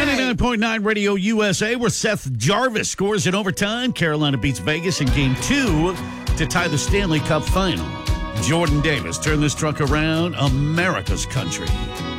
99.9 Radio USA, where Seth Jarvis scores in overtime. Carolina beats Vegas in Game 2 to tie the Stanley Cup final. Jordan Davis turned this truck around, America's country.